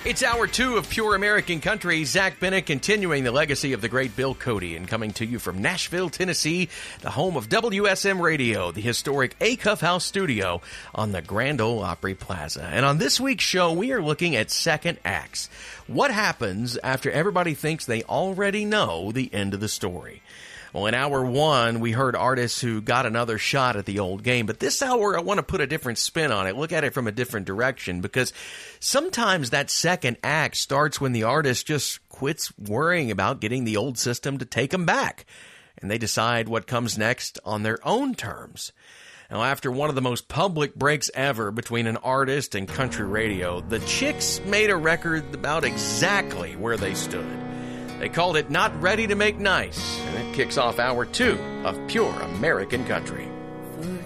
It's hour two of Pure American Country. Zach Bennett continuing the legacy of the great Bill Cody and coming to you from Nashville, Tennessee, the home of WSM Radio, the historic Acuff House studio on the Grand Ole Opry Plaza. And on this week's show, we are looking at second acts. What happens after everybody thinks they already know the end of the story? Well, in hour one, we heard artists who got another shot at the old game. But this hour, I want to put a different spin on it, look at it from a different direction, because sometimes that second act starts when the artist just quits worrying about getting the old system to take them back, and they decide what comes next on their own terms. Now, after one of the most public breaks ever between an artist and country radio, the Chicks made a record about exactly where they stood. They called it Not Ready to Make Nice, and it kicks off hour two of Pure American Country.